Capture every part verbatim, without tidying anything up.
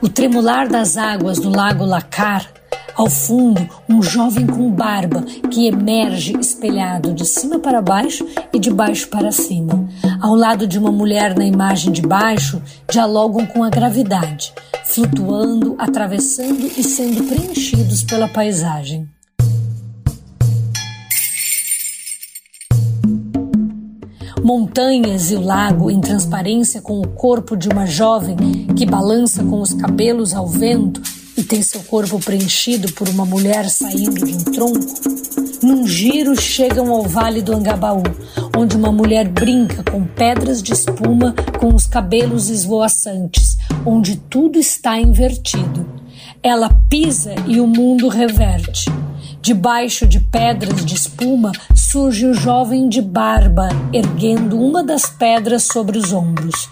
O tremular das águas do lago Lacar. Ao fundo, um jovem com barba que emerge espelhado de cima para baixo e de baixo para cima. Ao lado de uma mulher na imagem de baixo, dialogam com a gravidade, flutuando, atravessando e sendo preenchidos pela paisagem. Montanhas e o lago em transparência com o corpo de uma jovem que balança com os cabelos ao vento e tem seu corpo preenchido por uma mulher saindo de um tronco. Num giro chegam ao Vale do Angabaú, onde uma mulher brinca com pedras de espuma com os cabelos esvoaçantes, onde tudo está invertido. Ela pisa e o mundo reverte. Debaixo de pedras de espuma surge o jovem de barba, erguendo uma das pedras sobre os ombros.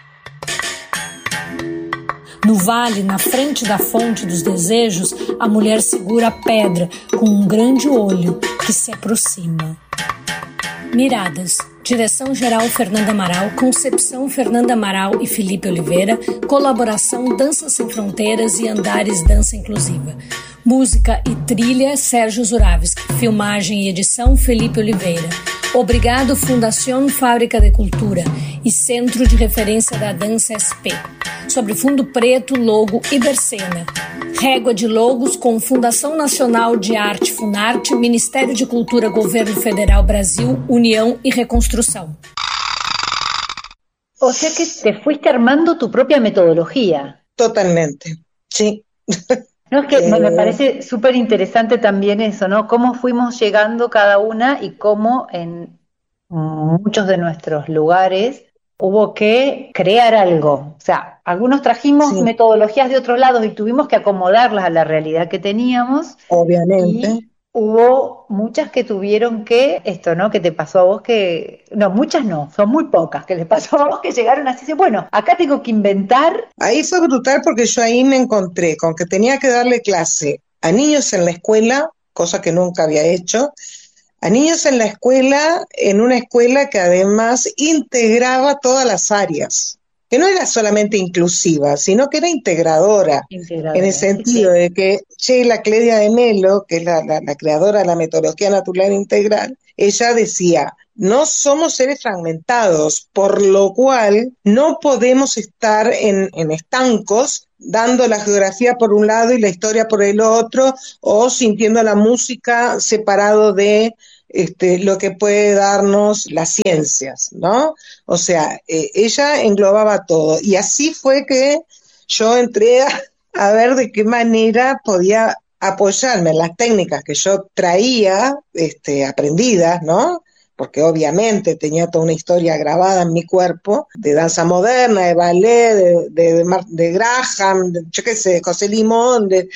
No vale, na frente da fonte dos desejos, a mulher segura a pedra com um grande olho que se aproxima. Miradas. Direção-geral Fernanda Amaral, concepção Fernanda Amaral e Felipe Oliveira, colaboração Dança Sem Fronteiras e Andares Dança Inclusiva. Música e trilha Sérgio Zuravski, filmagem e edição Felipe Oliveira. Obrigado Fundación Fábrica de Cultura e Centro de Referência da Dança S P. Sobre fundo preto, logo Ibercena. Régua de logos com Fundação Nacional de Arte Funarte, Ministério de Cultura, Governo Federal Brasil, União e Reconstrução. O sea que te fuiste armando tu propia metodología. Totalmente, sí. No, es que eh... me parece súper interesante también eso, ¿no? Cómo fuimos llegando cada una y cómo en muchos de nuestros lugares hubo que crear algo. O sea, algunos trajimos sí. metodologías de otros lados y tuvimos que acomodarlas a la realidad que teníamos. Obviamente. Y hubo muchas que tuvieron que, esto, ¿no? Que te pasó a vos que... No, muchas no, son muy pocas que les pasó a vos que llegaron así, bueno, acá tengo que inventar. Ahí fue brutal porque yo ahí me encontré con que tenía que darle clase a niños en la escuela, cosa que nunca había hecho, a niños en la escuela, en una escuela que además integraba todas las áreas, que no era solamente inclusiva, sino que era integradora, integradora en el sentido sí, sí. de que Sheila Cledia de Melo, que es la, la, la creadora de la metodología natural integral, ella decía, no somos seres fragmentados, por lo cual no podemos estar en, en estancos, dando la geografía por un lado y la historia por el otro, o sintiendo la música separado de Este, lo que puede darnos las ciencias, ¿no? O sea, eh, ella englobaba todo. Y así fue que yo entré a, a ver de qué manera podía apoyarme en las técnicas que yo traía, este, aprendidas, ¿no? Porque obviamente tenía toda una historia grabada en mi cuerpo, de danza moderna, de ballet, de, de, de, Mar, de Graham, de, yo qué sé, José Limón, de,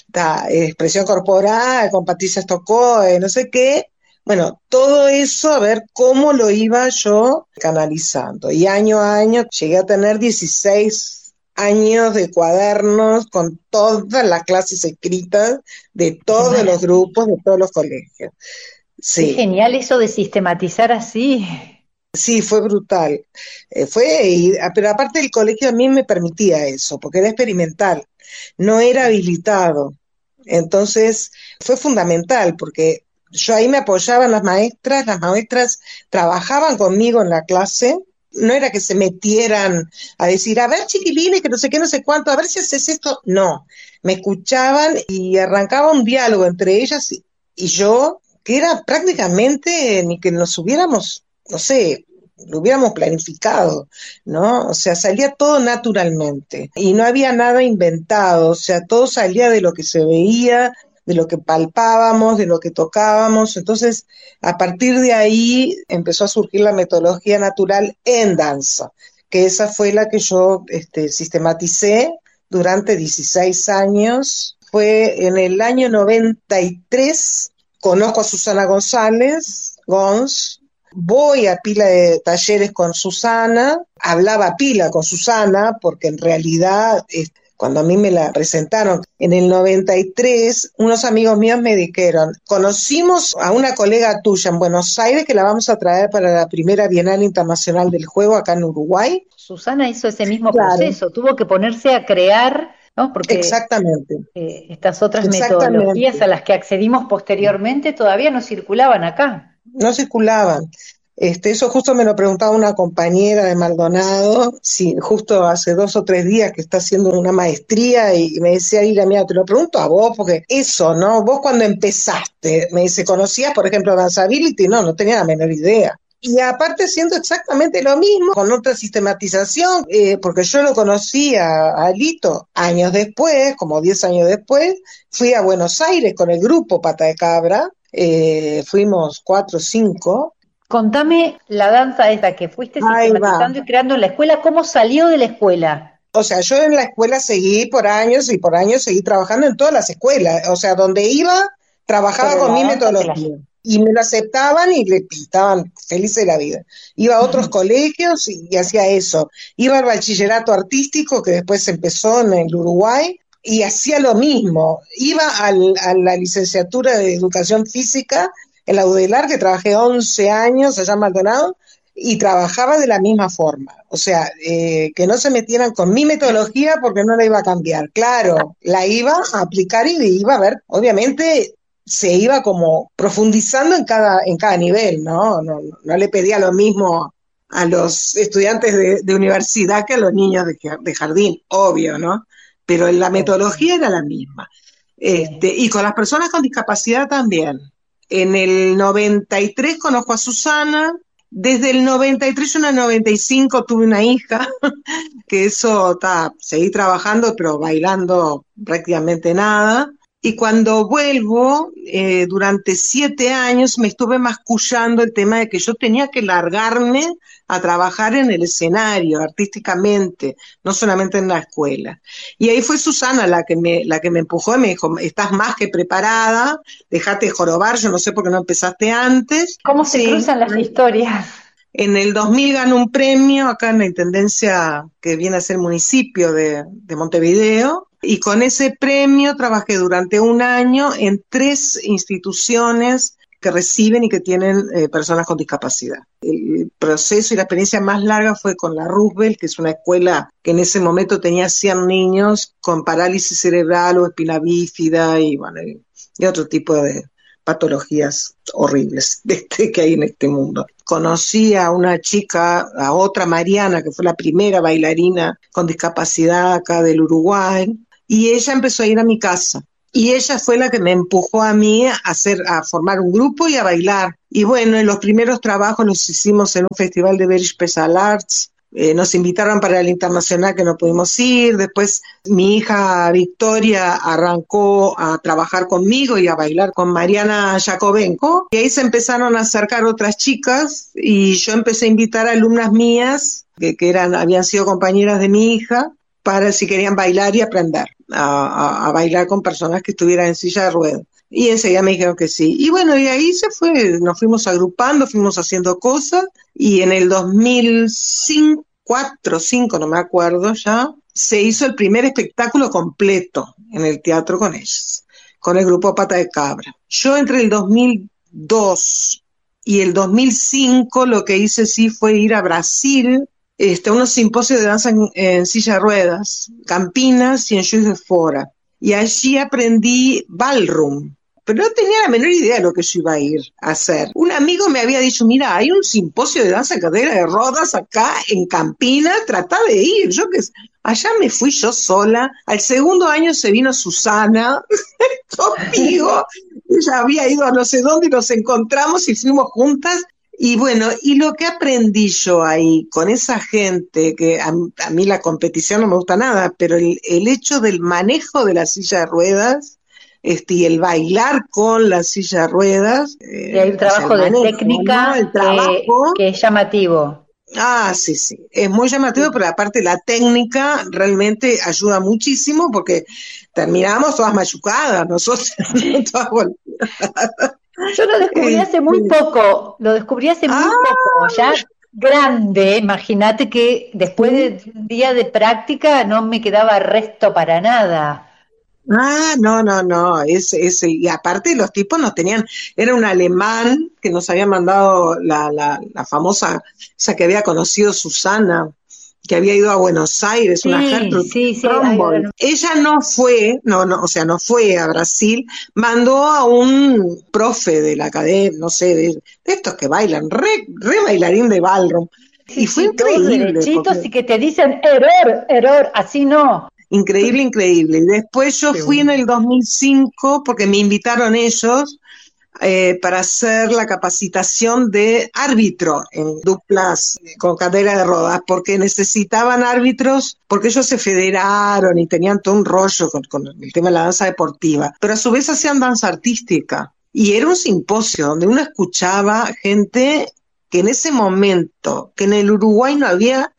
de expresión corporal, con Patricia Stokoe, no sé qué. Bueno, todo eso, a ver cómo lo iba yo canalizando. Y año a año llegué a tener dieciséis años de cuadernos con todas las clases escritas de todos los grupos, de todos los colegios. Sí. Qué genial eso de sistematizar así. Sí, fue brutal. Eh, fue, y, pero aparte el colegio a mí me permitía eso, porque era experimental, no era habilitado. Entonces fue fundamental, porque yo ahí me apoyaban las maestras, las maestras trabajaban conmigo en la clase, no era que se metieran a decir, a ver chiquilines, que no sé qué, no sé cuánto, a ver si haces esto, no, me escuchaban y arrancaba un diálogo entre ellas y, y yo, que era prácticamente ni que nos hubiéramos, no sé, lo hubiéramos planificado, ¿no? O sea, salía todo naturalmente y no había nada inventado, o sea, todo salía de lo que se veía, de lo que palpábamos, de lo que tocábamos. Entonces, a partir de ahí empezó a surgir la metodología natural en danza, que esa fue la que yo este, sistematicé durante dieciséis años. Fue en el año noventa y tres, conozco a Susana González, Gons, voy a pila de talleres con Susana, hablaba pila con Susana, porque en realidad... Este, cuando a mí me la presentaron en el noventa y tres, unos amigos míos me dijeron, conocimos a una colega tuya en Buenos Aires que la vamos a traer para la primera Bienal Internacional del Juego acá en Uruguay. Susana hizo ese mismo claro. proceso, tuvo que ponerse a crear ¿no? Porque Exactamente, eh, estas otras metodologías exactamente. a las que accedimos posteriormente todavía no circulaban acá. No circulaban. Este, eso justo me lo preguntaba una compañera de Maldonado, si justo hace dos o tres días que está haciendo una maestría y me decía, Ira, mira, te lo pregunto a vos, porque eso, ¿no? Vos cuando empezaste, me dice, ¿conocías, por ejemplo, Danceability? No, no tenía la menor idea. Y aparte siendo exactamente lo mismo, con otra sistematización, eh, porque yo lo conocí a, a Lito años después, como diez años después, fui a Buenos Aires con el grupo Pata de Cabra, eh, fuimos cuatro o cinco. Contame la danza esta que fuiste Ahí va. sistematizando y creando en la escuela, ¿cómo salió de la escuela? O sea, yo en la escuela seguí por años y por años seguí trabajando en todas las escuelas. O sea, donde iba, trabajaba Pero con la mi danza te la... metodología. Y me lo aceptaban y le estaban felices de la vida. Iba a otros colegios y, y hacía eso. Iba al bachillerato artístico, que después empezó en el Uruguay, y hacía lo mismo. Iba al, a la licenciatura de Educación Física en la UDELAR, que trabajé once años allá en Maldonado, y trabajaba de la misma forma. O sea, eh, que no se metieran con mi metodología porque no la iba a cambiar. Claro, la iba a aplicar y iba a ver, obviamente se iba como profundizando en cada, en cada nivel, ¿no? No, no, no le pedía lo mismo a los estudiantes de, de universidad que a los niños de, de jardín, obvio, ¿no? Pero la metodología era la misma. Este, y con las personas con discapacidad también. En el noventa y tres conozco a Susana. Desde el noventa y tres al noventa y cinco tuve una hija, que eso, ta, seguí trabajando, pero bailando prácticamente nada. Y cuando vuelvo, eh, durante siete años me estuve mascullando el tema de que yo tenía que largarme a trabajar en el escenario, artísticamente, no solamente en la escuela. Y ahí fue Susana la que me, la que me empujó y me dijo, estás más que preparada, dejate de jorobar, yo no sé por qué no empezaste antes. ¿Cómo se Sí, cruzan las historias? en el dos mil ganó un premio acá en la intendencia que viene a ser el municipio de, de Montevideo, y con ese premio trabajé durante un año en tres instituciones que reciben y que tienen eh, personas con discapacidad. El proceso y la experiencia más larga fue con la Roosevelt, que es una escuela que en ese momento tenía cien niños con parálisis cerebral o espina bífida y, bueno, y, y otro tipo de patologías horribles de este, que hay en este mundo. Conocí a una chica, a otra Mariana, que fue la primera bailarina con discapacidad acá del Uruguay, y ella empezó a ir a mi casa. Y ella fue la que me empujó a mí a hacer, a formar un grupo y a bailar. Y bueno, en los primeros trabajos los hicimos en un festival de Very Special Arts. Eh, nos invitaron para el internacional que no pudimos ir. Después mi hija Victoria arrancó a trabajar conmigo y a bailar con Mariana Jacobenko. Y ahí se empezaron a acercar otras chicas y yo empecé a invitar a alumnas mías que, que eran, habían sido compañeras de mi hija, para si querían bailar y aprender a, a, a bailar con personas que estuvieran en silla de ruedas. Y enseguida me dijeron que sí. Y bueno, y ahí se fue, nos fuimos agrupando, fuimos haciendo cosas, y en el dos mil cinco, cuatro, cinco, no me acuerdo ya, se hizo el primer espectáculo completo en el teatro con ellas, con el grupo Pata de Cabra. Yo entre el dos mil dos y el dos mil cinco lo que hice sí fue ir a Brasil, Este, unos simposios de danza en, en silla de ruedas, Campinas y en Juiz de Fora. Y allí aprendí ballroom, pero no tenía la menor idea de lo que yo iba a ir a hacer. Un amigo me había dicho, mira, hay un simposio de danza en cadera de rodas acá en Campinas, trata de ir. Yo que allá me fui yo sola. Al segundo año se vino Susana conmigo. Ella había ido a no sé dónde y nos encontramos y fuimos juntas. Y bueno, y lo que aprendí yo ahí con esa gente, que a, a mí la competición no me gusta nada, pero el, el hecho del manejo de la silla de ruedas, este, y el bailar con la silla de ruedas. Eh, y hay un trabajo o sea, de manejo, técnica, ¿no? El trabajo, que, que es llamativo. Ah, sí, sí, es muy llamativo, sí. Pero aparte la técnica realmente ayuda muchísimo porque terminamos todas machucadas, nosotros todas golpeadas. Yo lo descubrí hace muy poco, lo descubrí hace muy ah, poco, ya grande, imagínate que después de un día de práctica no me quedaba resto para nada. Ah, no, no, no, ese, ese, y aparte los tipos nos tenían, era un alemán que nos había mandado la, la, la famosa, esa que había conocido Susana, que había ido a Buenos Aires, Sí, una Gertrude sí, sí, Trumbull. hay- Ella no fue, no, no, o sea, no fue a Brasil, mandó a un profe de la academia, no sé, de, de estos que bailan, re, re bailarín de ballroom. sí, Y fue sí, todos increíble, porque derechitos y que te dicen error, error, así no. increíble, increíble. Y después yo Qué fui en bueno. el dos mil cinco porque me invitaron ellos eh, para hacer la capacitación de árbitro en duplas eh, con cadera de rodas, porque necesitaban árbitros, porque ellos se federaron y tenían todo un rollo con, con el tema de la danza deportiva, pero a su vez hacían danza artística. Y era un simposio donde uno escuchaba gente que en ese momento, que en el Uruguay no había,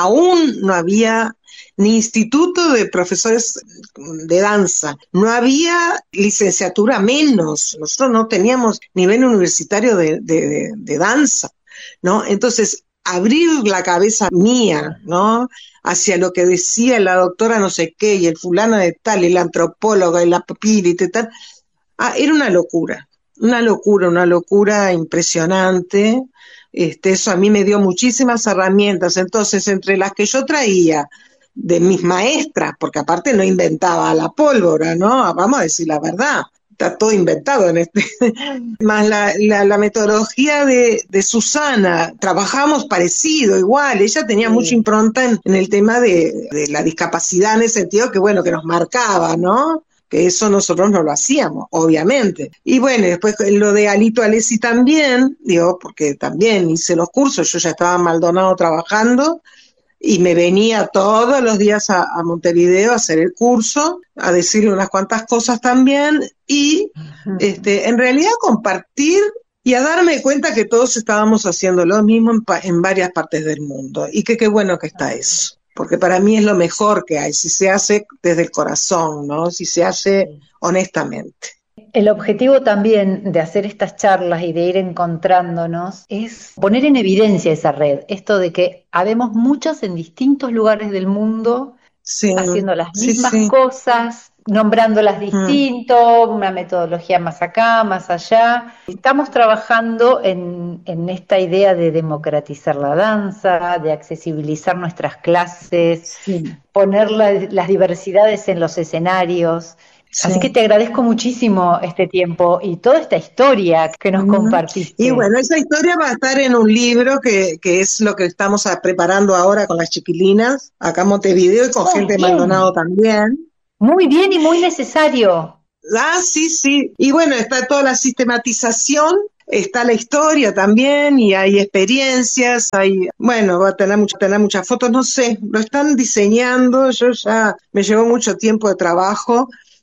aún no había ni instituto de profesores de danza, no había licenciatura menos, nosotros no teníamos nivel universitario de, de, de, de danza, ¿no? Entonces, abrir la cabeza mía, ¿no? Hacia lo que decía la doctora no sé qué, y el fulano de tal, y la antropóloga, y la papilita y tal, ah, era una locura, una locura, una locura impresionante. Este, eso a mí me dio muchísimas herramientas. Entonces, entre las que yo traía de mis maestras, porque aparte no inventaba la pólvora, ¿no? Vamos a decir la verdad, está todo inventado en este. Más la, la, la metodología de, de Susana, trabajamos parecido, igual, ella tenía Sí. mucha impronta en, en el tema de, de la discapacidad, en el sentido que, bueno, que nos marcaba, ¿no? Que eso nosotros no lo hacíamos, obviamente. Y bueno, después lo de Alito Alessi también, digo, porque también hice los cursos, yo ya estaba en Maldonado trabajando, y me venía todos los días a, a Montevideo a hacer el curso, a decirle unas cuantas cosas también, y este, en realidad compartir y a darme cuenta que todos estábamos haciendo lo mismo en, pa- en varias partes del mundo, y que qué bueno que está eso. Porque para mí es lo mejor que hay, si se hace desde el corazón, ¿no? Si se hace honestamente. El objetivo también de hacer estas charlas y de ir encontrándonos es poner en evidencia esa red, esto de que habemos muchos en distintos lugares del mundo Sí, haciendo las sí, mismas sí. cosas, nombrándolas Mm. distinto, una metodología más acá, más allá. Estamos trabajando en, en esta idea de democratizar la danza, de accesibilizar nuestras clases, Sí, poner la- las diversidades en los escenarios. Así que sí. te agradezco muchísimo este tiempo y toda esta historia que nos Ujú. compartiste. Y bueno, esa historia va a estar en un libro que, que es lo que estamos a- preparando ahora con las chiquilinas, acá en Montevideo y con Muy gente de bien, Maldonado también. muy bien y muy necesario. Ah, sí, sí. Y bueno, está toda la sistematización, está la historia también, y hay experiencias, hay, bueno, va a tener, mucho, tener muchas fotos, no sé, lo están diseñando, yo ya me llevó mucho tiempo de trabajo,